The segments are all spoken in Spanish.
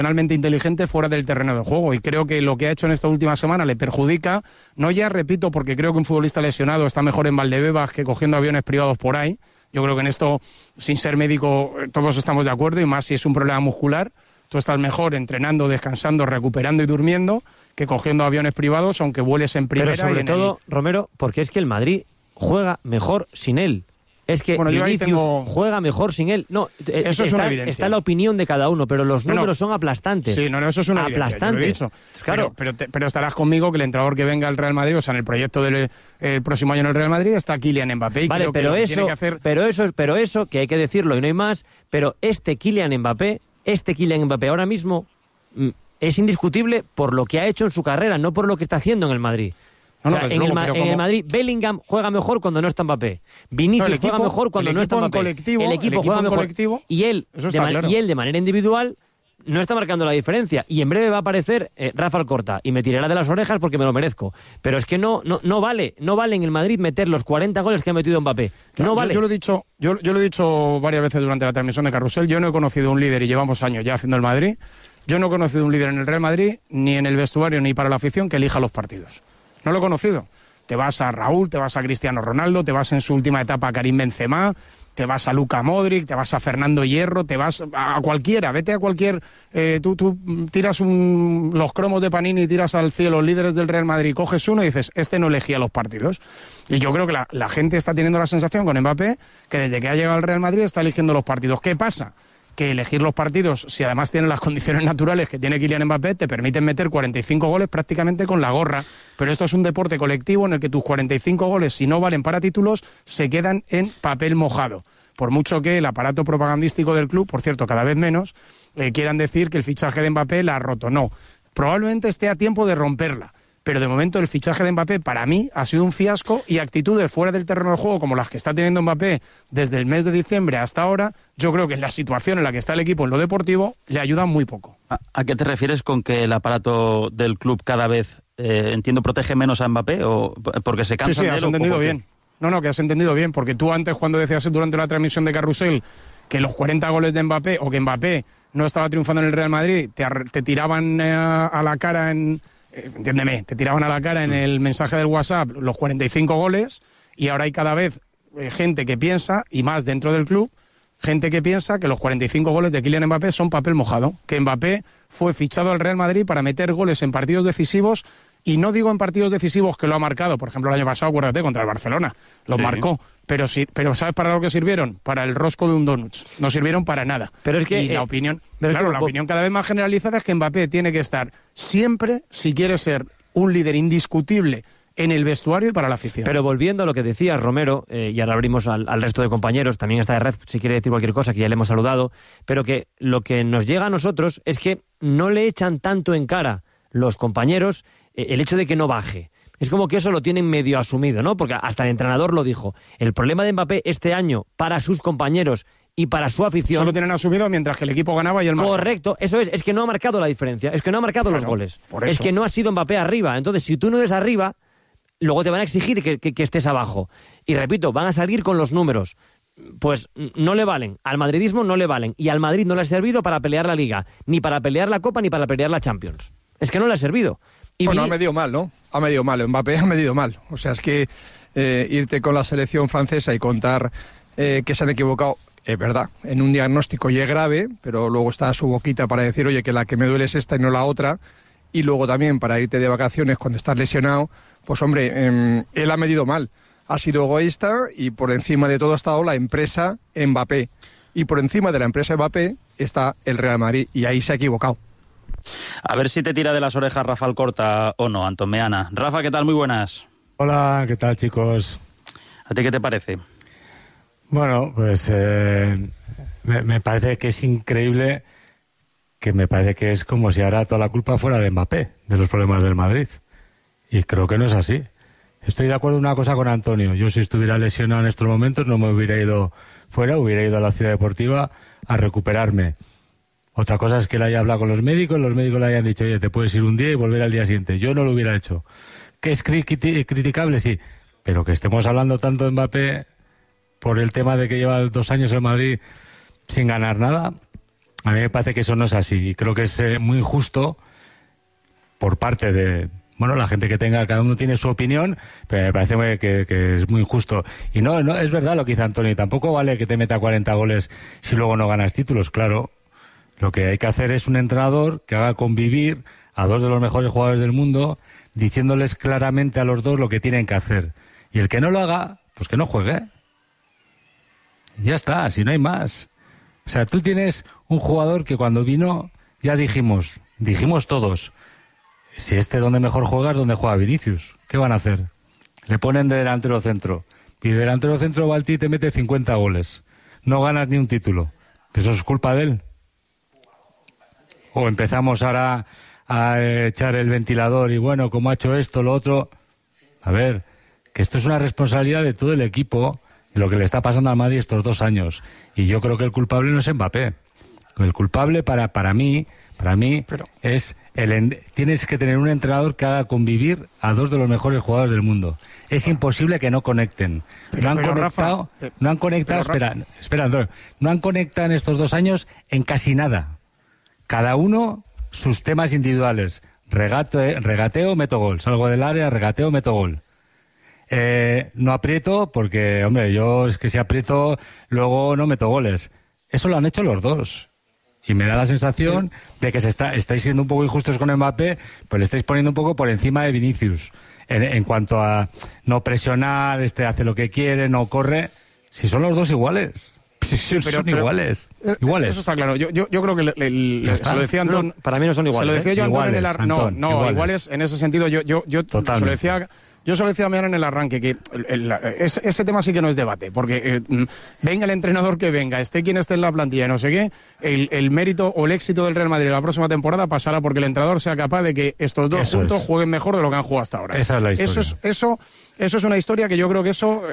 emocionalmente inteligente fuera del terreno de juego, y creo que lo que ha hecho en esta última semana le perjudica, no ya, repito, porque creo que un futbolista lesionado está mejor en Valdebebas que cogiendo aviones privados por ahí. Yo creo que en esto, sin ser médico, todos estamos de acuerdo, y más si es un problema muscular. Tú estás mejor entrenando, descansando, recuperando y durmiendo que cogiendo aviones privados, aunque vueles en primera. Pero sobre todo, Romero, porque es que el Madrid juega mejor sin él. Es que Vinicius juega mejor sin él. No, eso es una evidencia. Está la opinión de cada uno, pero los números son aplastantes. Sí, eso es una evidencia, yo lo he dicho. Claro. Pero estarás conmigo que el entrenador que venga al Real Madrid, o sea, en el proyecto del próximo año en el Real Madrid, está Kylian Mbappé. Y vale, pero eso, que hay que decirlo y no hay más, pero este Kylian Mbappé ahora mismo es indiscutible por lo que ha hecho en su carrera, no por lo que está haciendo en el Madrid. En el Madrid, Bellingham juega mejor cuando no está Mbappé. Vinicius juega mejor cuando no está Mbappé. El equipo juega mejor. Y él, de manera individual, no está marcando la diferencia. Y en breve va a aparecer Rafa Alcorta. Y me tirará de las orejas porque me lo merezco. Pero es que no vale en el Madrid meter los 40 goles que ha metido Mbappé. No vale. Yo lo he dicho varias veces durante la transmisión de Carrusel. Yo no he conocido un líder, y llevamos años ya haciendo el Madrid. Yo no he conocido un líder en el Real Madrid, ni en el vestuario, ni para la afición, que elija los partidos. No lo he conocido. Te vas a Raúl, te vas a Cristiano Ronaldo, te vas en su última etapa a Karim Benzema, te vas a Luka Modric, te vas a Fernando Hierro, te vas a cualquiera, vete a cualquier... Tú tiras los cromos de Panini y tiras al cielo los líderes del Real Madrid, coges uno y dices, este no elegía los partidos. Y yo creo que la gente está teniendo la sensación con Mbappé que desde que ha llegado al Real Madrid está eligiendo los partidos. ¿Qué pasa? Que elegir los partidos, si además tienen las condiciones naturales que tiene Kylian Mbappé, te permiten meter 45 goles prácticamente con la gorra. Pero esto es un deporte colectivo en el que tus 45 goles, si no valen para títulos, se quedan en papel mojado. Por mucho que el aparato propagandístico del club, por cierto, cada vez menos, quieran decir que el fichaje de Mbappé la ha roto. No, probablemente esté a tiempo de romperla. Pero de momento el fichaje de Mbappé para mí ha sido un fiasco, y actitudes fuera del terreno de juego como las que está teniendo Mbappé desde el mes de diciembre hasta ahora, yo creo que en la situación en la que está el equipo en lo deportivo le ayuda muy poco. ¿A qué te refieres con que el aparato del club cada vez, entiendo, protege menos a Mbappé, o porque se cansan de él? Sí, has entendido bien. No, que has entendido bien, porque tú antes, cuando decías durante la transmisión de Carrusel que los 40 goles de Mbappé, o que Mbappé no estaba triunfando en el Real Madrid, te tiraban a la cara entiéndeme, te tiraban a la cara en el mensaje del WhatsApp los 45 goles, y ahora hay cada vez gente que piensa, y más dentro del club, gente que piensa que los 45 goles de Kylian Mbappé son papel mojado, que Mbappé fue fichado al Real Madrid para meter goles en partidos decisivos, y no digo en partidos decisivos que lo ha marcado, por ejemplo el año pasado, acuérdate, contra el Barcelona, lo marcó, pero ¿sabes para lo que sirvieron? Para el rosco de un donuts, no sirvieron para nada. Pero es que... Y la opinión cada vez más generalizada es que Mbappé tiene que estar siempre, si quiere ser un líder indiscutible en el vestuario y para la afición. Pero volviendo a lo que decías, Romero, y ahora abrimos al resto de compañeros, también está de red, si quiere decir cualquier cosa, que ya le hemos saludado, pero que lo que nos llega a nosotros es que no le echan tanto en cara los compañeros el hecho de que no baje. Es como que eso lo tienen medio asumido, ¿no? Porque hasta el entrenador lo dijo. El problema de Mbappé este año para sus compañeros y para su afición... Solo tienen asumido mientras que el equipo ganaba y el más... Correcto, eso es que no ha marcado la diferencia, es que no ha marcado los goles. Es que no ha sido Mbappé arriba. Entonces, si tú no eres arriba, luego te van a exigir que estés abajo. Y repito, van a salir con los números. Pues no le valen, al madridismo no le valen, y al Madrid no le ha servido para pelear la Liga, ni para pelear la Copa, ni para pelear la Champions. Es que no le ha servido. Bueno, ha medido mal, ¿no? Ha medido mal, Mbappé ha medido mal. O sea, es que irte con la selección francesa y contar que se han equivocado, es verdad, en un diagnóstico y es grave, pero luego está su boquita para decir, oye, que la que me duele es esta y no la otra, y luego también para irte de vacaciones cuando estás lesionado, pues hombre, él ha medido mal. Ha sido egoísta, y por encima de todo ha estado la empresa Mbappé. Y por encima de la empresa Mbappé está el Real Madrid, y ahí se ha equivocado. A ver si te tira de las orejas Rafa Alcorta o no, Antón Meana. Rafa, ¿qué tal? Muy buenas. Hola, ¿qué tal, chicos? ¿A ti qué te parece? Bueno, pues me parece que es increíble, que me parece que es como si ahora toda la culpa fuera de Mbappé, de los problemas del Madrid. Y creo que no es así. Estoy de acuerdo en una cosa con Antonio. Yo, si estuviera lesionado en estos momentos, no me hubiera ido fuera, hubiera ido a la ciudad deportiva a recuperarme. Otra cosa es que él haya hablado con los médicos le hayan dicho, oye, te puedes ir un día y volver al día siguiente. Yo no lo hubiera hecho. ¿Que es criticable? Sí. Pero que estemos hablando tanto de Mbappé por el tema de que lleva 2 años en Madrid sin ganar nada, A mí me parece que eso no es así. Y creo que es muy injusto por parte de... Bueno, la gente que tenga, cada uno tiene su opinión, pero me parece que es muy injusto. Y no, es verdad lo que dice Antonio. Tampoco vale que te meta 40 goles si luego no ganas títulos, claro. Lo que hay que hacer es un entrenador que haga convivir a dos de los mejores jugadores del mundo, diciéndoles claramente a los dos lo que tienen que hacer. Y el que no lo haga, pues que no juegue. Ya está, si no hay más. O sea, tú tienes un jugador que cuando vino, ya dijimos todos, si donde mejor juega es donde juega Vinicius. ¿Qué van a hacer? Le ponen de delantero centro. Y de delantero centro Balti te mete 50 goles. No ganas ni un título. ¿Eso es culpa de él? ¿O empezamos ahora a echar el ventilador y bueno, como ha hecho esto, lo otro? A ver, que esto es una responsabilidad de todo el equipo, de lo que le está pasando al Madrid estos 2 años. Y yo creo que el culpable no es Mbappé. El culpable para mí pero... es... tienes que tener un entrenador que haga convivir a dos de los mejores jugadores del mundo. Es imposible que no conecten. No han conectado, espera, Antonio, no han conectado en estos 2 años en casi nada. Cada uno sus temas individuales. Regateo, meto gol. Salgo del área, regateo, meto gol. No aprieto porque, hombre, yo es que si aprieto luego no meto goles. Eso lo han hecho los dos. Y me da la sensación de que estáis siendo un poco injustos con Mbappé, pues le estáis poniendo un poco por encima de Vinicius. En cuanto a no presionar, hace lo que quiere, no corre. Si son los dos iguales. Son iguales. Eso está claro. Yo creo que se lo decía Antón. Para mí no son iguales. Se lo decía yo a Antón en el iguales en ese sentido. Yo se lo decía. Yo se lo decía a Mian en el arranque, que ese tema sí que no es debate, porque venga el entrenador que venga, esté quien esté en la plantilla, no sé qué, el mérito o el éxito del Real Madrid la próxima temporada pasará porque el entrenador sea capaz de que estos dos juntos jueguen mejor de lo que han jugado hasta ahora. Esa es la historia. Eso es una historia que yo creo que eso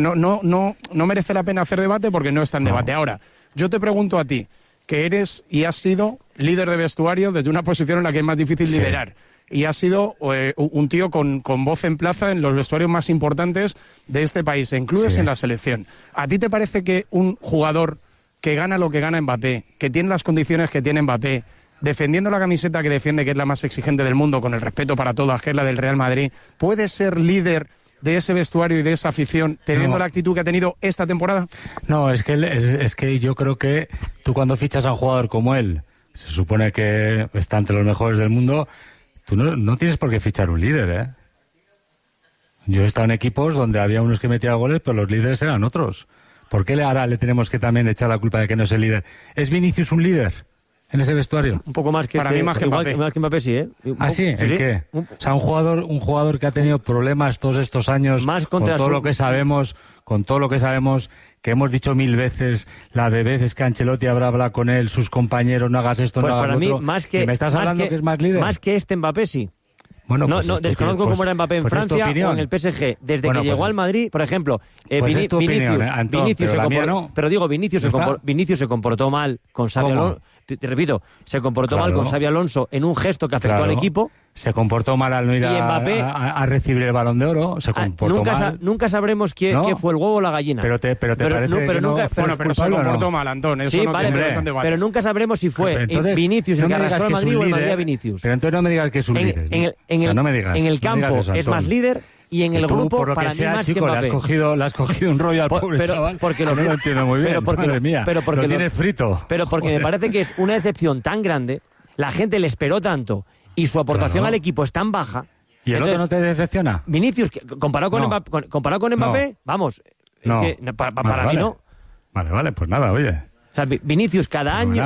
no merece la pena hacer debate porque no está en debate. Ahora, yo te pregunto a ti, que eres y has sido líder de vestuario desde una posición en la que es más difícil liderar. Y has sido un tío con voz en plaza en los vestuarios más importantes de este país, en clubes en la selección. ¿A ti te parece que un jugador que gana lo que gana Mbappé, que tiene las condiciones que tiene Mbappé, defendiendo la camiseta que defiende, que es la más exigente del mundo, con el respeto para todas, que es la del Real Madrid, puede ser líder de ese vestuario y de esa afición teniendo la actitud que ha tenido esta temporada? No, es que yo creo que tú cuando fichas a un jugador como él, se supone que está entre los mejores del mundo... Tú no tienes por qué fichar un líder, ¿eh? Yo he estado en equipos donde había unos que metían goles, pero los líderes eran otros. ¿Por qué ahora le tenemos que también echar la culpa de que no es el líder? ¿Es Vinicius un líder en ese vestuario? Un poco más que para mí más que Mbappé. Más que Mbappé sí, ¿eh? ¿Ah, sí? ¿El qué? O sea, un jugador que ha tenido problemas todos estos años más con todo lo que sabemos, que hemos dicho 1000 veces, la de veces que Ancelotti habrá hablado con él, sus compañeros, no hagas esto, pues no hagas lo otro. ¿Y me estás hablando que es más líder? Más que Mbappé, sí. Bueno, no, desconozco cómo era Mbappé en Francia o en el PSG. Desde que llegó al Madrid, por ejemplo, Vinicius se comportó mal con Xabi Alonso. Te repito, se comportó mal con Xabi Alonso en un gesto que afectó al equipo. Se comportó mal al no ir a recibir el Balón de Oro. Se comportó mal. Nunca sabremos qué fue el huevo o la gallina. Pero te parece que no fue pero se comportó mal, Antón. Eso sí, no vale, pero nunca sabremos si fue Vinicius el que arrastró al Madrid o el Madrid a Vinicius. Pero entonces no me digas que es un líder. No me digas. En el campo es más líder. Y en el grupo, por lo para que sea, mí más chico, que Mbappé. le has cogido un rollo al pobre chaval. Porque no lo entiendo muy bien, madre mía. Lo tienes frito. Pero porque me parece que es una decepción tan grande, la gente le esperó tanto y su aportación al equipo es tan baja. ¿Y el otro no te decepciona? Vinicius, comparado con Mbappé, vamos, para mí no. Vale, pues nada, oye. O sea, Vinicius cada año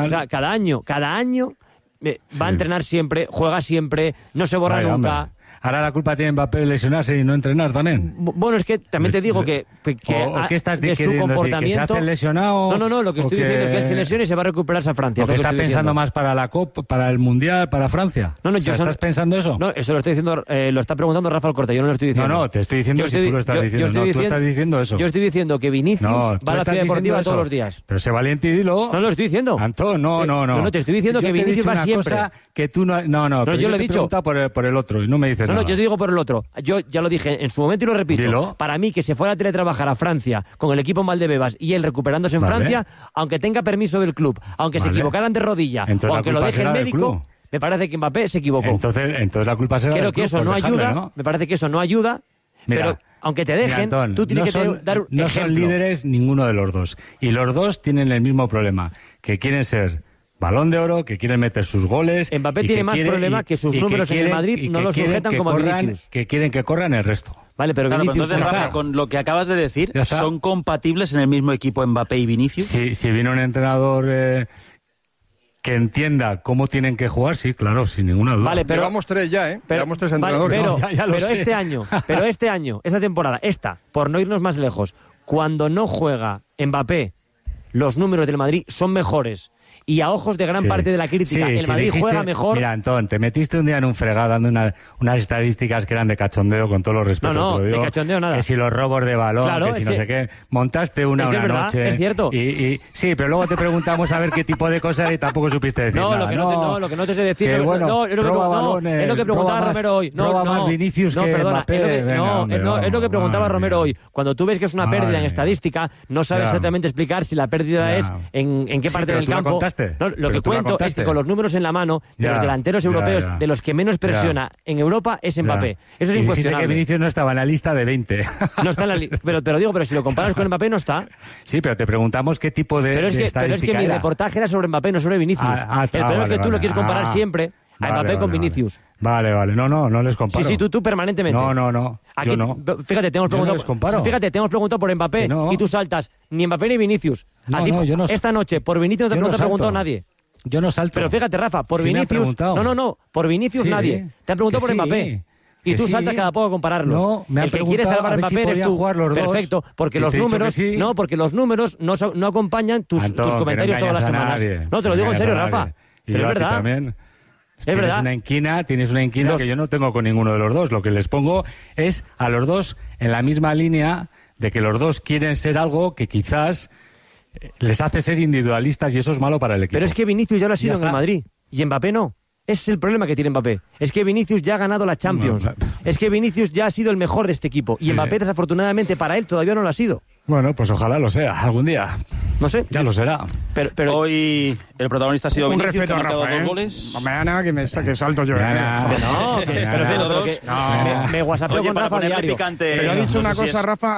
va a entrenar siempre, juega siempre, no se borra nunca. Hombre. Ahora la culpa tiene Mbappé de lesionarse y no entrenar también. Bueno, es que también te digo que ¿O qué estás de su comportamiento... ¿Que se hace lesionado? No, lo que estoy diciendo es que él se lesiona y se va a recuperarse a Francia. ¿O que está pensando más para la Copa, para el Mundial, para Francia? ¿Estás pensando eso? No, eso lo estoy diciendo, lo está preguntando Rafael Corte, yo no lo estoy diciendo. No, te estoy diciendo si tú lo estás diciendo. Tú estás diciendo eso. Yo estoy diciendo que Vinicius va a la Ciudad Deportiva todos los días. Pero sé valiente y dilo. No lo estoy diciendo. Antón, no. No, te estoy diciendo que Vinicius va siempre. Que tú no, yo le he preguntado por el otro y no me dices nada. No, yo te digo por el otro. Yo ya lo dije en su momento y lo repito. Dilo. Para mí, que se fuera a teletrabajar a Francia con el equipo en Valdebebas y él recuperándose en Francia, aunque tenga permiso del club, aunque se equivocaran de rodilla, entonces, o aunque lo deje el médico, me parece que Mbappé se equivocó. Entonces la culpa será Creo del que club eso por no dejarle, ayuda, ¿no? me parece que eso no ayuda, Mira, pero aunque te dejen, Antón, tú tienes dar un no ejemplo. son líderes ninguno de los dos. Y los dos tienen el mismo problema, que quieren ser Balón de Oro, que quieren meter sus goles. Mbappé tiene más problema que sus números en el Madrid no lo sujetan como a Vinicius. Que quieren que corran el resto. Vale, pero Claro, Vinicius... entonces, ya Rafa, está. con lo que acabas de decir, Ya está. ¿son compatibles en el mismo equipo Mbappé y Vinicius? Si viene un entrenador que entienda cómo tienen que jugar, sí, claro, sin ninguna duda. Vale, pero... Llevamos 3 ya, ¿eh? Llevamos 3 vale, entrenadores. pero, No, ya lo pero sé. este año, esta temporada, por no irnos más lejos, cuando no juega Mbappé, los números del Madrid son mejores. Y a ojos de gran Sí. parte de la crítica, el Madrid juega mejor. Mira, Antón, te metiste un día en un fregado dando unas estadísticas que eran de cachondeo, con todos los respetos. No, te lo digo. de cachondeo nada. Que si los robos de balón, Claro, que si es no que- sé qué. Montaste una es que es verdad, noche. es cierto. Sí, pero luego te preguntamos a ver qué tipo de cosas y tampoco supiste decir No, nada. lo que no te sé decir. Que, bueno, es lo que, roba no, balones, es lo que preguntaba roba más- Romero hoy. roba más Vinicius que perdona, Mbappé. es lo que, Venga, hombre, es lo que preguntaba madre Romero mía. hoy. Cuando tú ves que es una pérdida Madre en mía. estadística, no sabes Ya. exactamente explicar si la pérdida Ya. es en qué Sí, parte pero del tú la campo. contaste. No, lo Pero que tú la cuento es contaste. que con los números en la mano de Ya, los delanteros ya, europeos, ya. de los que menos presiona en Europa, es Mbappé. Ya. Eso es Y dijiste incuestionable. que Vinicius no estaba en la lista de 20. No está en la pero si lo comparas con Mbappé, no está. Sí, pero te preguntamos qué tipo de Pero es que estadística mi era. reportaje era sobre Mbappé, no sobre Vinicius. El problema es que tú lo quieres comparar siempre a Mbappé con Vinicius. Vale. No les comparo. Sí, tú permanentemente. No. Aquí, Yo no. Fíjate, te hemos Yo no preguntado, les comparo. te hemos preguntado por Mbappé Que no. y tú saltas ni Mbappé ni Vinicius. Yo no. Esta noche por Vinicius Yo no no te ha preguntado salto. nadie. Yo no salto. Pero fíjate, Rafa, por Sí me han Vinicius... preguntado. No, por Vinicius Sí, nadie. Te han preguntado que por sí, Mbappé. Y que tú sí. saltas cada poco a compararlos. No, me han el que quiere preguntado salvar a a ver Mbappé si eres podían tú. jugar los dos. Perfecto, porque Y los te he dicho números... que sí. No, porque los números no acompañan tus Antón, comentarios que no todas las engañas a semanas. nadie. No, te lo digo en No serio, engañas a Rafa. nadie. Y Pero yo es a ti verdad. también. Es Tienes verdad. una inquina Los- que yo no tengo con ninguno de los dos. Lo que les pongo es a los dos en la misma línea de que los dos quieren ser algo que quizás les hace ser individualistas y eso es malo para el equipo. Pero es que Vinicius ya lo ha sido Ya en el está. Madrid y Mbappé no. Ese es el problema que tiene Mbappé. Es que Vinicius ya ha ganado la Champions. No. Es que Vinicius ya ha sido el mejor de este equipo. Y Sí. Mbappé, desafortunadamente, para él todavía no lo ha sido. Bueno, pues ojalá lo sea, algún día. No sé. Ya lo será. Pero Hoy el protagonista ha sido Un Vinicius, que respeto ha a marcado Rafa, 2 ¿eh? goles. Mañana que salto yo. Mañana. que no, Pero me whatsappeo Oye, con para Rafa a ponerle diario. picante... Pero ha dicho no una sé si cosa, es- Rafa,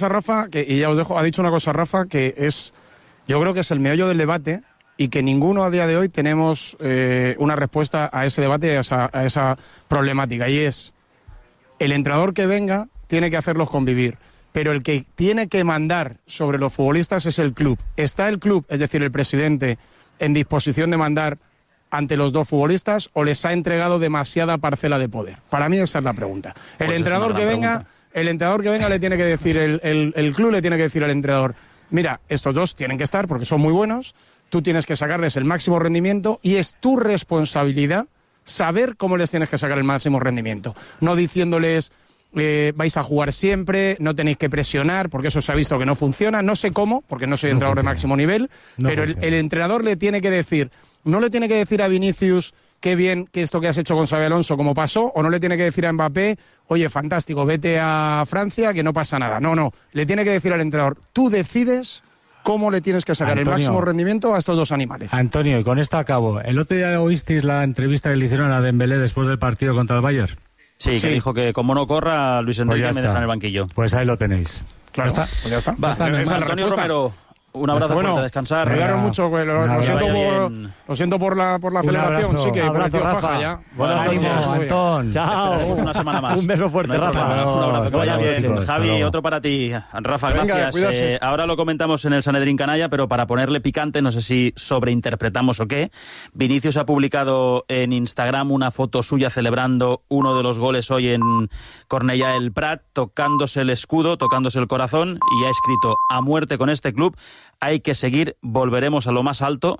y ya os dejo, ha dicho una cosa, Rafa, que es, yo creo que es el meollo del debate y que ninguno a día de hoy tenemos una respuesta a ese debate, a esa problemática, y es, el entrenador que venga tiene que hacerlos convivir, pero el que tiene que mandar sobre los futbolistas es el club. ¿Está el club, es decir, el presidente, en disposición de mandar ante los dos futbolistas o les ha entregado demasiada parcela de poder? Para mí esa es la pregunta. El Pues es entrenador una que gran venga... pregunta. El entrenador que venga le tiene que decir, el club le tiene que decir al entrenador, mira, estos dos tienen que estar porque son muy buenos, tú tienes que sacarles el máximo rendimiento y es tu responsabilidad saber cómo les tienes que sacar el máximo rendimiento. No diciéndoles, vais a jugar siempre, no tenéis que presionar, porque eso se ha visto que no funciona. No sé cómo, porque no soy entrenador de máximo nivel, No pero funciona. el entrenador le tiene que decir, no le tiene que decir a Vinicius, qué bien que esto que has hecho con Xabi Alonso como pasó, o no le tiene que decir a Mbappé, oye, fantástico, vete a Francia, que no pasa nada. No, le tiene que decir al entrenador, tú decides cómo le tienes que sacar Antonio, el máximo rendimiento a estos dos animales. Antonio, y con esto acabo. ¿El otro día oísteis la entrevista que le hicieron a Dembélé después del partido contra el Bayern? Sí, que Sí. dijo que como no corra, Luis Pues Enrique ya me está. deja en el banquillo. Pues ahí lo tenéis. Claro, Ya está. pues ya está. Va, Esa es la Antonio respuesta. Romero, un abrazo Bueno, fuerte, a descansar. cuidaros Venga. mucho, lo Nada. siento Que vaya por, bien. lo siento por la Un celebración, abrazo. sí que por el Abrazo, tío Rafa. Faja ya. Buenas Ánimo, noches. muy bien. Antón. Chao. Esperemos una semana más. Un beso fuerte, No hay Rafa. problema. Un abrazo, que Hasta vaya luego, bien. chicos, hasta Javi, luego. otro para ti. Rafa, Venga, gracias. cuídate. Ahora lo comentamos en el Sanedrín Canalla, pero para ponerle picante, no sé si sobreinterpretamos o qué. Vinicius ha publicado en Instagram una foto suya celebrando uno de los goles hoy en Cornellà el Prat, tocándose el escudo, tocándose el corazón, y ha escrito: a muerte con este club, hay que seguir, volveremos a lo más alto.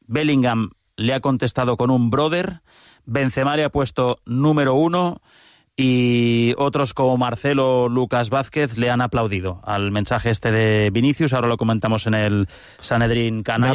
Bellingham le ha contestado con un brother, Benzema le ha puesto número 1, y otros como Marcelo, Lucas Vázquez le han aplaudido al mensaje de Vinicius. Ahora lo comentamos en el Sanedrín Canalla. Me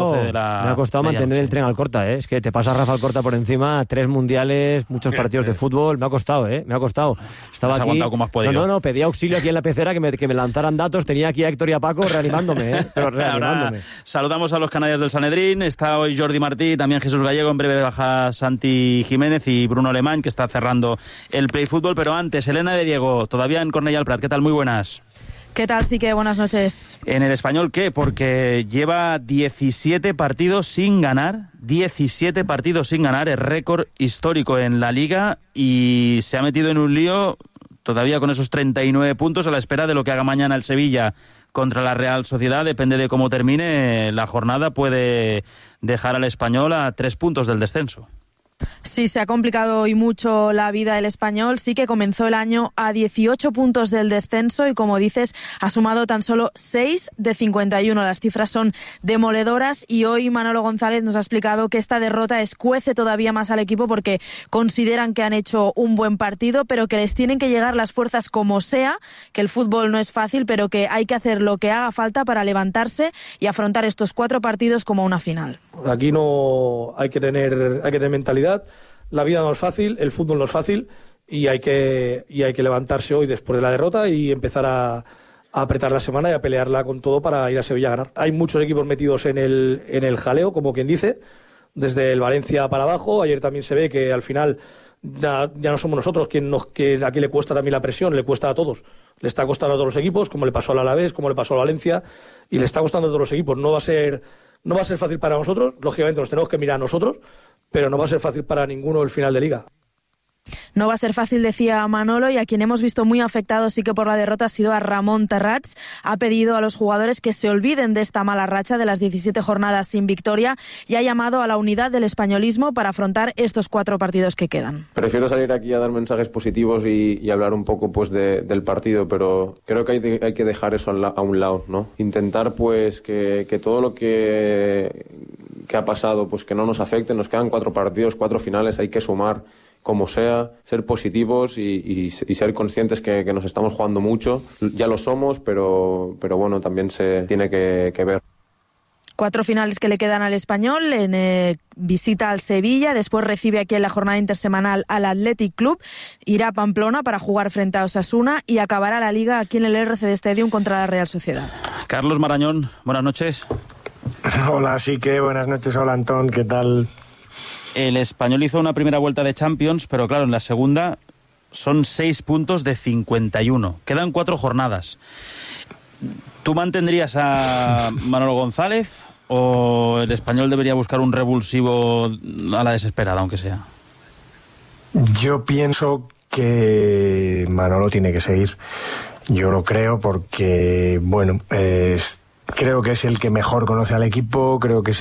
ha costado mantener el tren al Corta, ¿eh? Es que te pasa Rafa Alcorta por encima, 3 mundiales, muchos partidos de fútbol, me ha costado. Estaba aquí, aguantado como has podido. No, pedí auxilio aquí en la pecera que me lanzaran datos, tenía aquí a Héctor y a Paco reanimándome, pero reanimándome. Saludamos a los canallas del Sanedrín, está hoy Jordi Martí, también Jesús Gallego, en breve baja Santi Jiménez y Bruno Alemán, que está cerrando el Play Fútbol, pero antes, Elena de Diego, todavía en Cornellà al Prat. ¿Qué tal? Muy buenas. ¿Qué tal? Sí que buenas noches. ¿En el Español qué? Porque lleva 17 partidos sin ganar, 17 partidos sin ganar, es récord histórico en la Liga y se ha metido en un lío todavía con esos 39 puntos a la espera de lo que haga mañana el Sevilla contra la Real Sociedad. Depende de cómo termine la jornada, puede dejar al Español a 3 puntos del descenso. Sí, se ha complicado hoy mucho la vida el Español. Sí que comenzó el año a 18 puntos del descenso y, como dices, ha sumado tan solo 6 de 51. Las cifras son demoledoras y hoy Manolo González nos ha explicado que esta derrota escuece todavía más al equipo porque consideran que han hecho un buen partido, pero que les tienen que llegar las fuerzas como sea, que el fútbol no es fácil, pero que hay que hacer lo que haga falta para levantarse y afrontar estos 4 partidos como una final. Aquí no hay que tener mentalidad. La vida no es fácil, el fútbol no es fácil y hay que levantarse hoy después de la derrota y empezar a apretar la semana y a pelearla con todo para ir a Sevilla a ganar. Hay muchos equipos metidos en el jaleo, como quien dice, desde el Valencia para abajo. Ayer también se ve que al final ya no somos nosotros que aquí le cuesta también la presión, le cuesta a todos. Le está costando a todos los equipos, como le pasó al Alavés, como le pasó al Valencia, y le está costando a todos los equipos. No va a ser fácil para nosotros, lógicamente nos tenemos que mirar a nosotros, pero no va a ser fácil para ninguno el final de Liga. No va a ser fácil, decía Manolo, y a quien hemos visto muy afectado sí que por la derrota ha sido a Ramón Terrats. Ha pedido a los jugadores que se olviden de esta mala racha de las 17 jornadas sin victoria y ha llamado a la unidad del españolismo para afrontar estos 4 partidos que quedan. Prefiero salir aquí a dar mensajes positivos y hablar un poco pues del partido, pero creo que hay que dejar eso a un lado, ¿no? Intentar pues que todo lo que ha pasado pues que no nos afecte. Nos quedan 4 partidos, 4 finales, hay que sumar como sea, ser positivos y ser conscientes que nos estamos jugando mucho. Ya lo somos, pero bueno, también se tiene que ver. 4 finales que le quedan al Español, en visita al Sevilla, después recibe aquí en la jornada intersemanal al Athletic Club, irá a Pamplona para jugar frente a Osasuna y acabará la Liga aquí en el RCD Stadium contra la Real Sociedad. Carlos Marañón, buenas noches. Hola, sí que buenas noches. Hola, Antón, ¿qué tal? El Español hizo una primera vuelta de Champions, pero claro, en la segunda son 6 puntos de 51. Quedan 4 jornadas. ¿Tú mantendrías a Manolo González o el Español debería buscar un revulsivo a la desesperada, aunque sea? Yo pienso que Manolo tiene que seguir. Yo lo creo porque, bueno, creo que es el que mejor conoce al equipo, creo que es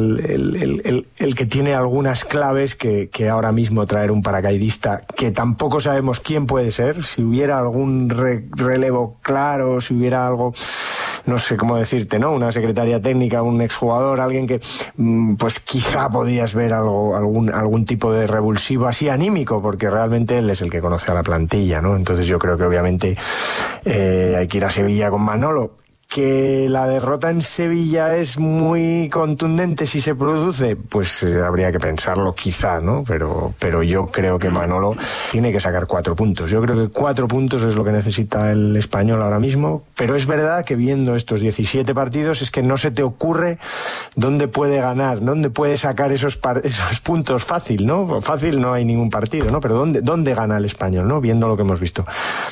el que tiene algunas claves que ahora mismo traer un paracaidista que tampoco sabemos quién puede ser. Si hubiera algún relevo claro, si hubiera algo, no sé cómo decirte, ¿no? Una secretaria técnica, un exjugador, alguien que pues quizá podías ver algún tipo de revulsivo así anímico, porque realmente él es el que conoce a la plantilla, ¿no? Entonces yo creo que obviamente hay que ir a Sevilla con Manolo. Que la derrota en Sevilla es muy contundente si se produce, pues habría que pensarlo quizá, ¿no? Pero yo creo que Manolo tiene que sacar 4 puntos. Yo creo que 4 puntos es lo que necesita el Español ahora mismo, pero es verdad que viendo estos 17 partidos es que no se te ocurre dónde puede ganar, dónde puede sacar esos puntos fácil, ¿no? Fácil no hay ningún partido, ¿no? Pero dónde gana el Español, ¿no? Viendo lo que hemos visto.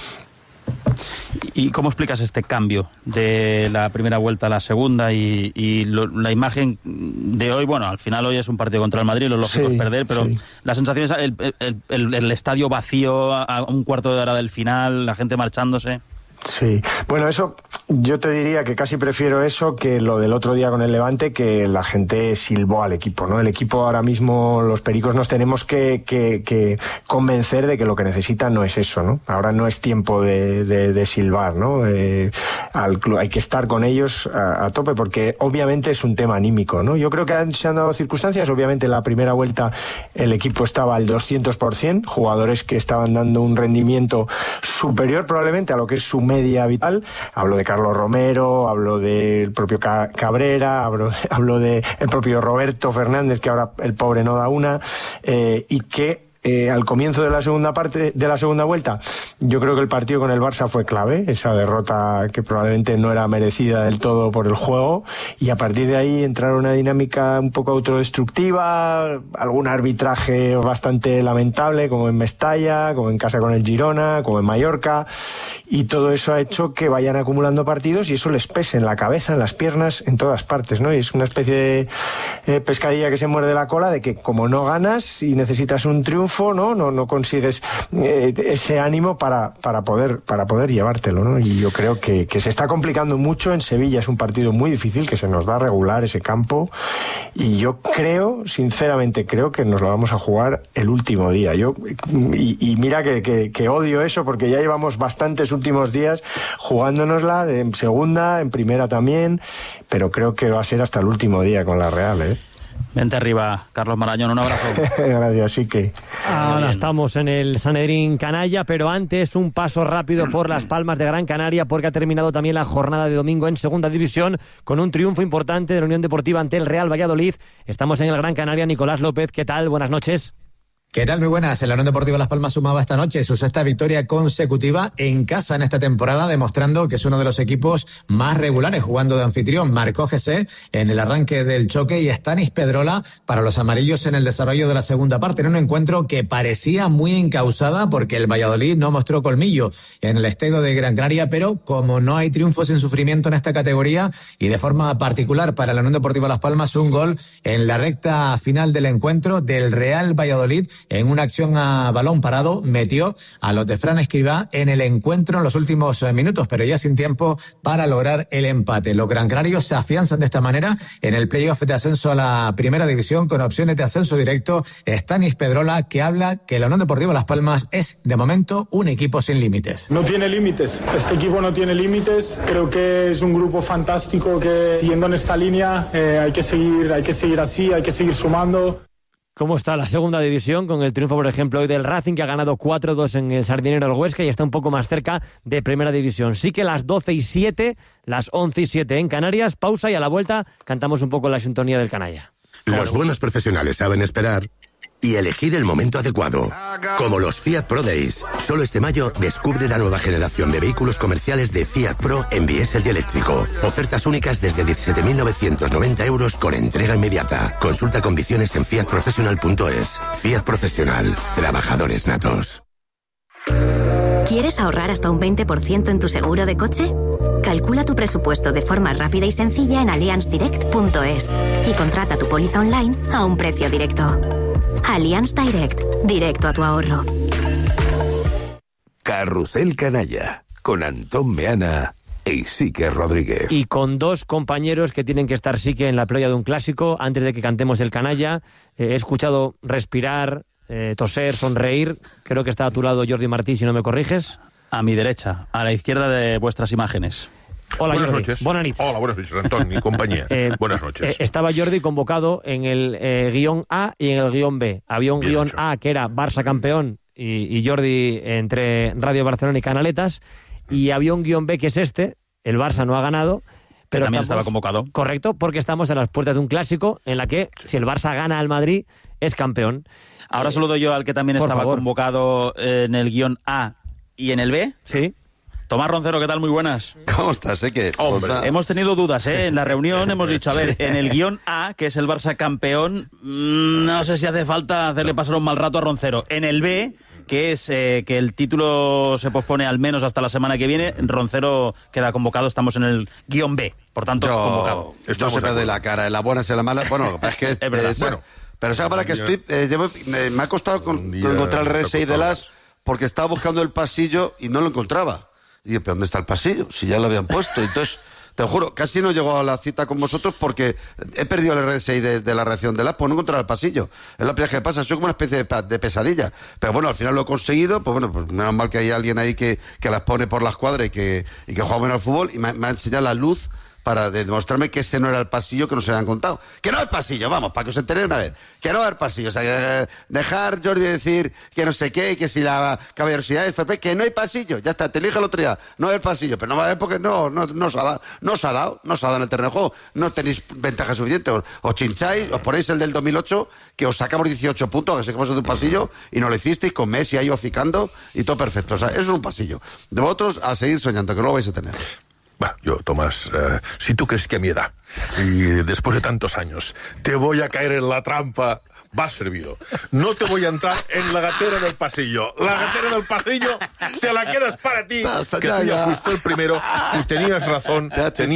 ¿Y cómo explicas este cambio de la primera vuelta a la segunda y la imagen de hoy? Bueno, al final hoy es un partido contra el Madrid, lo lógico es perder, pero la sensación es el estadio vacío a un cuarto de hora del final, la gente marchándose. Sí, bueno, eso yo te diría que casi prefiero eso que lo del otro día con el Levante, que la gente silbó al equipo, ¿no? El equipo ahora mismo, los pericos, nos tenemos que convencer de que lo que necesita no es eso, ¿no? Ahora no es tiempo de silbar, ¿no? Al club hay que estar con ellos a tope, porque obviamente es un tema anímico, ¿no? Yo creo que se han dado circunstancias. Obviamente en la primera vuelta el equipo estaba al 200%, jugadores que estaban dando un rendimiento superior probablemente a lo que es su media habitual. Hablo de Carlos Romero, hablo del propio Cabrera, hablo de el propio Roberto Fernández, que ahora el pobre no da una, y que al comienzo de la segunda vuelta, yo creo que el partido con el Barça fue clave, esa derrota que probablemente no era merecida del todo por el juego, y a partir de ahí entraron una dinámica un poco autodestructiva, algún arbitraje bastante lamentable, como en Mestalla, como en casa con el Girona, como en Mallorca, y todo eso ha hecho que vayan acumulando partidos y eso les pese en la cabeza, en las piernas, en todas partes, ¿no? Y es una especie de pescadilla que se muerde la cola, de que como no ganas y necesitas un triunfo, no consigues ese ánimo para poder llevártelo, ¿no? Y yo creo que se está complicando mucho. En Sevilla es un partido muy difícil, que se nos da regular ese campo, y yo sinceramente creo que nos lo vamos a jugar el último día. Y mira que odio eso, porque ya llevamos bastantes últimos días jugándonosla en segunda, en primera también, pero creo que va a ser hasta el último día con la Real, ¿eh? Vente arriba, Carlos Marañón, un abrazo. Gracias, sí que. Ahora estamos en el Sanedrín Canalla, pero antes un paso rápido por Las Palmas de Gran Canaria, porque ha terminado también la jornada de domingo en Segunda División con un triunfo importante de la Unión Deportiva ante el Real Valladolid. Estamos en el Gran Canaria. Nicolás López, ¿qué tal? Buenas noches. ¿Qué tal? Muy buenas. La Unión Deportiva Las Palmas sumaba esta noche su sexta victoria consecutiva en casa en esta temporada, demostrando que es uno de los equipos más regulares jugando de anfitrión. Marcó José en el arranque del choque y Stanis Pedrola para los amarillos en el desarrollo de la segunda parte, en un encuentro que parecía muy encausada porque el Valladolid no mostró colmillo en el estadio de Gran Canaria, pero como no hay triunfos sin sufrimiento en esta categoría, y de forma particular para la Unión Deportiva Las Palmas, un gol en la recta final del encuentro del Real Valladolid, en una acción a balón parado, metió a los de Fran Escribá en el encuentro en los últimos minutos, pero ya sin tiempo para lograr el empate. Los grancanarios se afianzan de esta manera en el playoff de ascenso a la primera división con opciones de ascenso directo. Stanis Pedrola, que habla que la Unión Deportiva Las Palmas es, de momento, un equipo sin límites. No tiene límites, este equipo no tiene límites. Creo que es un grupo fantástico que, siguiendo en esta línea, hay que seguir así, hay que seguir sumando. ¿Cómo está la segunda división con el triunfo, por ejemplo, hoy del Racing, que ha ganado 4-2 en el Sardinero del Huesca y está un poco más cerca de primera división? Sí que las 12:07, las 11:07 en Canarias, pausa y a la vuelta cantamos un poco la sintonía del canalla. Los buenos profesionales saben esperar y elegir el momento adecuado. Como los Fiat Pro Days. Solo este mayo descubre la nueva generación de vehículos comerciales de Fiat Pro en diésel y eléctrico. Ofertas únicas desde 17.990 euros con entrega inmediata. Consulta condiciones en fiatprofessional.es. Fiat Profesional. Trabajadores natos. ¿Quieres ahorrar hasta un 20% en tu seguro de coche? Calcula tu presupuesto de forma rápida y sencilla en allianzdirect.es y contrata tu póliza online a un precio directo. Allianz Direct, directo a tu ahorro. Carrusel Canalla, con Antón Meana e Isique Rodríguez. Y con dos compañeros que tienen que estar sí que en la playa de un clásico, antes de que cantemos el canalla. He escuchado respirar, toser, sonreír. Creo que está a tu lado Jordi Martí, si no me corriges. A mi derecha, a la izquierda de vuestras imágenes. Hola, buenas Jordi. Noches. Buenas noches. Hola, buenas noches, Antón y compañía. Buenas noches. Estaba Jordi convocado en el guión A y en el guión B. Había un guión A que era Barça campeón y Jordi entre Radio Barcelona y Canaletas, y había un guión B que es este, el Barça no ha ganado, pero también estaba convocado. Correcto, porque estamos a las puertas de un clásico en la que si el Barça gana al Madrid es campeón. Ahora saludo yo al que también estaba convocado en el guión A y en el B. Sí. Tomás Roncero, ¿qué tal? Muy buenas. ¿Cómo estás? Hemos tenido dudas, en la reunión hemos dicho, a ver, en el guión A, que es el Barça campeón, no sé si hace falta hacerle pasar un mal rato a Roncero. En el B, que es que el título se pospone al menos hasta la semana que viene, Roncero queda convocado, estamos en el guión B, por tanto, convocado. Yo se me doy la cara, en la buena, en la mala, bueno, es que... es verdad, bueno. Pero ¿sabes para qué estoy? Me ha costado encontrar el RSI de las, porque estaba buscando el pasillo y no lo encontraba. Y yo, ¿pero dónde está el pasillo? Si ya lo habían puesto. Entonces, te lo juro, casi no llego a la cita con vosotros porque he perdido el RSI de la reacción del app por no encontrar el pasillo. Es la primera vez que pasa, soy como una especie de pesadilla. Pero bueno, al final lo he conseguido, pues bueno, pues menos mal que hay alguien ahí que las pone por la escuadra y que juega bien al fútbol y me ha enseñado la luz para demostrarme que ese no era el pasillo que nos habían contado. Que no es el pasillo, vamos, para que os enteréis una vez. Que no es el pasillo. O sea, dejar, Jordi, decir que no sé qué, que si la caballerosidad es fair play, que no hay pasillo. Ya está, te elige el otro día. No es el pasillo, pero no va a ver porque no os ha dado en el terreno de juego. No tenéis ventaja suficiente. Os chincháis, os ponéis el del 2008, que os sacamos 18 puntos, que sé que vosotros de un pasillo, y no lo hicisteis con Messi ahí hocicando, y todo perfecto. O sea, eso es un pasillo. De vosotros a seguir soñando, que no lo vais a tener. Bah, yo, Tomás, si tú crees que a mi edad, y después de tantos años, te voy a caer en la trampa, vas servido. No te voy a entrar en la gatera del pasillo. La gatera del pasillo te la quedas para ti, que tú ya fuiste el primero, y tenías razón,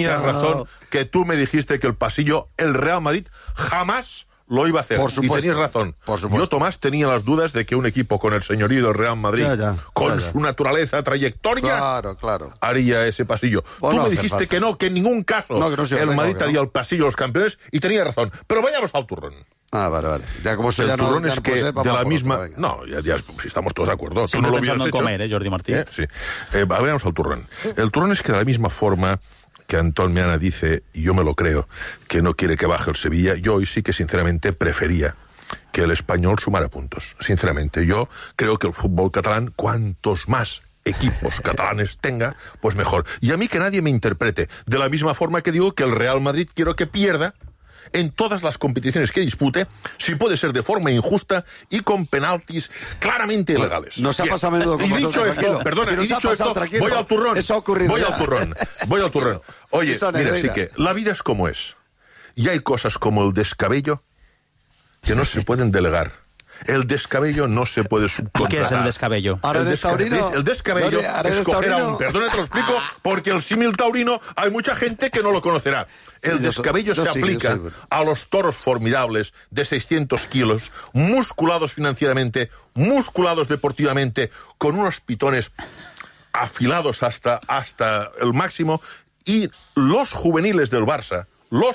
que tú me dijiste que el pasillo, el Real Madrid, jamás lo iba a hacer. Por supuesto. Y tenías razón. Por supuesto. Yo, Tomás, tenía las dudas de que un equipo con el señorío del Real Madrid, con su naturaleza, trayectoria, haría ese pasillo. Tú me dijiste que no, que en ningún caso el Madrid haría el pasillo de los campeones, y tenías razón. Pero vayamos al turrón. Ah, vale. Ya como eso el ya turrón no, es que de la misma... No, ya si estamos todos de acuerdo. Tú no lo hubieras hecho. Comer, Jordi Martín. Sí. Vayamos al turrón. El turrón es que de la misma forma que Antón Meana dice, y yo me lo creo, que no quiere que baje el Sevilla, yo hoy sí que sinceramente prefería que el Español sumara puntos. Sinceramente, yo creo que el fútbol catalán, cuantos más equipos catalanes tenga, pues mejor. Y a mí que nadie me interprete. De la misma forma que digo que el Real Madrid quiero que pierda en todas las competiciones que dispute, si puede ser de forma injusta y con penaltis claramente ilegales. Nos ha pasado a menudo con dicho esto, perdona, si dicho esto, voy al turrón. Eso ha ocurrido. Voy al turrón. Oye, mira, sí que la vida es como es. Y hay cosas como el descabello que no se pueden delegar. El descabello no se puede subcontratar. ¿Qué es el descabello? El descabello es coger a un... Perdona, te lo explico, porque el símil taurino hay mucha gente que no lo conocerá. El descabello se aplica a los toros formidables de 600 kilos, musculados financieramente, musculados deportivamente, con unos pitones afilados hasta el máximo, y los juveniles del Barça,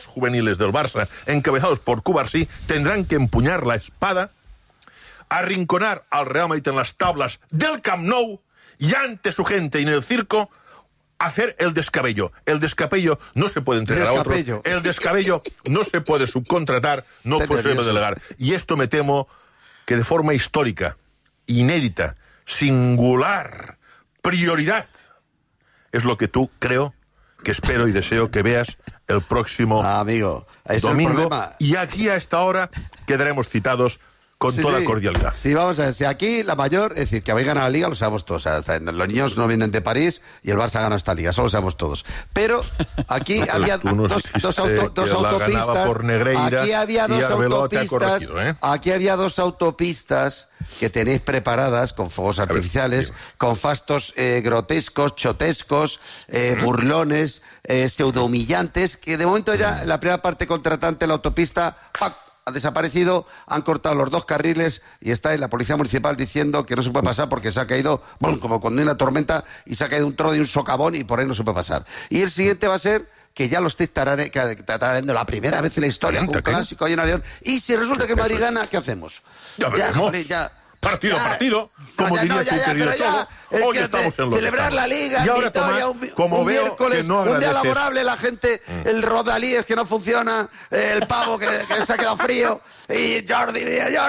encabezados por Cubarsí, tendrán que empuñar la espada, arrinconar al Real Madrid en las tablas del Camp Nou y ante su gente y en el circo hacer el descabello. El descabello no se puede entregar a otros. El descabello no se puede subcontratar, no se puede delegar. Y esto me temo que de forma histórica, inédita, singular, prioridad, es lo que tú creo, que espero y deseo que veas el próximo domingo. Y aquí a esta hora quedaremos citados con toda cordialidad. Sí, vamos a ver, si aquí la mayor, es decir, que habéis ganado la Liga, lo sabemos todos. O sea, los niños no vienen de París y el Barça ha ganado esta Liga, eso lo sabemos todos. Pero aquí había dos autopistas. Por Negreira, aquí había dos autopistas. Aquí había dos autopistas que tenéis preparadas con fuegos artificiales, con fastos grotescos, chotescos, burlones, pseudo-humillantes, que de momento ya la primera parte contratante, la autopista, ¡pac!, ha desaparecido, han cortado los dos carriles y está en la policía municipal diciendo que no se puede pasar porque se ha caído, como cuando hay una tormenta y se ha caído un trozo de un socavón y por ahí no se puede pasar. Y el siguiente va a ser que ya lo estáis tarareando la primera vez en la historia, un clásico ahí en León. Y si resulta que Madrid gana, ¿qué hacemos? Partido, como diría tu querido Cholo. Hoy estamos en lo celebrar la Liga, y ahora, Tomás, como veo miércoles, que no un día laborable, la gente, el rodalíes que no funciona, el pavo que se ha quedado frío, y Jordi,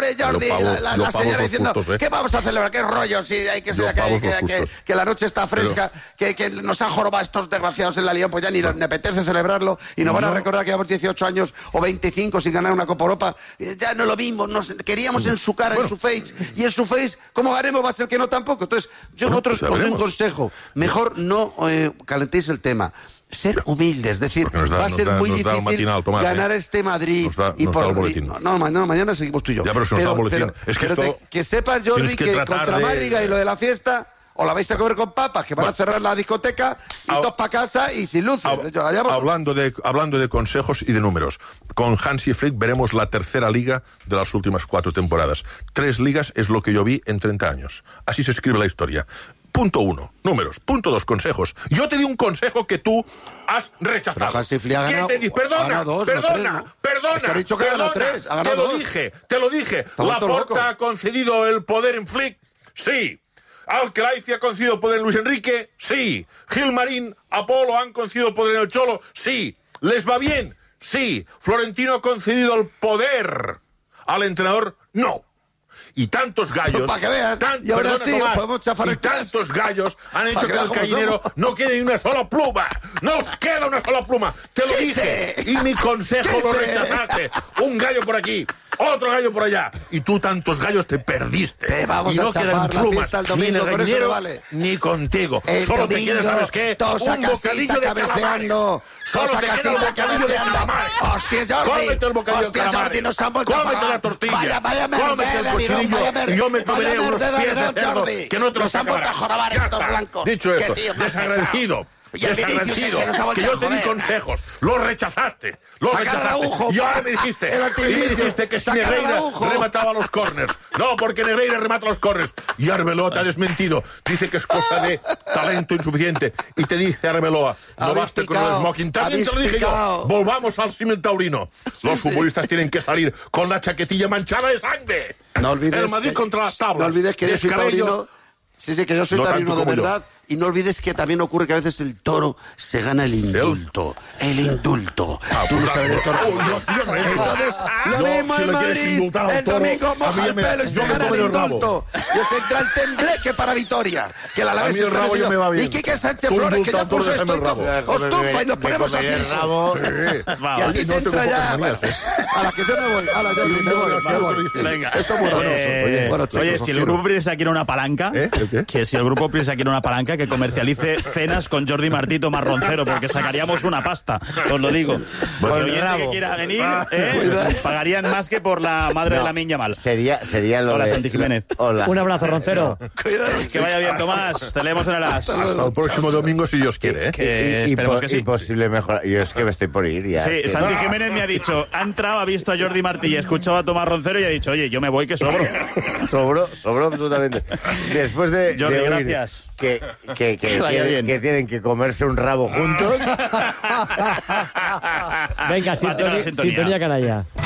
la señora diciendo, justos, ¿qué vamos a celebrar? ¿Qué rollo? Si hay que la noche está fresca, que nos han jorobado estos desgraciados en la Liga, pues ya ni me apetece celebrarlo, y nos van a recordar que llevamos 18 años o 25 sin ganar una Copa Europa. Ya no lo vimos, queríamos en su cara, en su face, y en su face, ¿cómo ganemos? Va a ser que no tampoco. Entonces, os doy un consejo. Mejor no calentéis el tema. Ser humildes, es decir, va a ser muy difícil ganar este Madrid. Mañana seguimos tú y yo. Ya, pero si nos da el boletín. Que sepas, Jordi, que contra Máriga y lo de la fiesta, o la vais a comer con papas, que van a cerrar la discoteca, y todos para casa y sin luces. Hablando de consejos y de números, con Hansi Flick veremos la tercera liga de las últimas 4 temporadas. 3 ligas es lo que yo vi en 30 años. Así se escribe la historia. Punto 1, números. Punto 2, consejos. Yo te di un consejo que tú has rechazado. Pero Hansi Flick ha ganado, ¿Qué te di? Perdona. Es que ha dicho que ha ganado 3. Ha ganado 2. Te lo dije. ¿Laporta ha concedido el poder en Flick? Sí. ¿Al-Khelaifi ha concedido poder en Luis Enrique? Sí. Gilmarín, Apolo han concedido poder en el Cholo? Sí. ¿Les va bien? Sí. ¿Florentino ha concedido el poder al entrenador? No. Y tantos gallos, para que veas, y ahora sí, podemos chafar el tantos gallos han hecho que el gallinero no quede ni una sola pluma. No os queda una sola pluma. Te lo dije. Y mi consejo lo rechazaste. Un gallo por aquí, otro gallo por allá. Y tú tantos gallos te perdiste. Vamos y no a chafar quedan plumas el domingo, ni en el gallinero, vale. ni contigo. El Solo domingo, te quieres, ¿sabes qué? Un bocadillo de cabeceando. Solo te queda un bocadillo de calamar. Hostia, Jordi. Cómete el bocadillo de calamar. Jordi, nos han vuelto Cómete la tortilla. Vaya cómete el cochinillo. Y yo me comeré unos pies de cerdo que no te los acabarás. Nos han vuelto a jorobar estos blancos. Dicho esto, desagradecido. Desagradecido, que yo te di consejos, lo rechazaste, lo rechazaste. Y ahora me dijiste que si Negreira remataba los corners. No, porque Negreira remata los corners. Y Arbeloa te ha desmentido. Dice que es cosa de talento insuficiente. Y te dice Arbeloa, no basta con el smoking. También te lo dije yo. Volvamos al símil taurino. Los futbolistas tienen que salir con la chaquetilla manchada de sangre. No olvides el Madrid contra las tablas. No olvides que yo soy taurino. Sí, que yo soy taurino de verdad. Y no olvides que también ocurre que a veces el toro se gana el indulto. El indulto. Tú no sabes del toro. Entonces, lo mismo en Madrid. El domingo moja el pelo y se gana el indulto. Y os entra el tembleque para Vitoria. Que la Alavés está recibiendo. Y Quique Sánchez Flores, que ya puso esto y todo. Os tumba y nos ponemos así. Y a ti te entra ya. A la que yo me voy. A la Jordi, me voy. Venga. Esto es muy gracioso. Oye, si el grupo piensa que era una palanca, que si el grupo piensa que era una palanca, que comercialice cenas con Jordi Martí y Tomás Roncero, porque sacaríamos una pasta, os lo digo. Si alguien que quiera venir, pagarían más que por la madre de la Miña Mal. Sería lo Hola, de... Santi Jiménez. Hola. Un abrazo, Roncero. Que vaya bien, Tomás. Te leemos en el As. Hasta el próximo domingo, si Dios quiere. Esperemos que sí. Imposible mejorar. Yo es que me estoy por ir ya. Sí, Santi Jiménez me ha dicho, ha entrado, ha visto a Jordi Martí y ha escuchado a Tomás Roncero y ha dicho, oye, yo me voy, que sobro. Sobró absolutamente. Después de Jordi, oír gracias. Que tienen que comerse un rabo juntos. Venga, sintonía canalla.